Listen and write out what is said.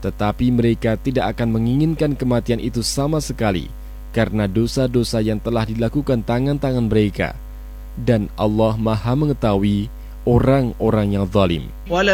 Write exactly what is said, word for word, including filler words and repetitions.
tetapi mereka tidak akan menginginkan kematian itu sama sekali, karena dosa-dosa yang telah dilakukan tangan-tangan mereka. Dan Allah Maha mengetahui orang-orang yang zalim.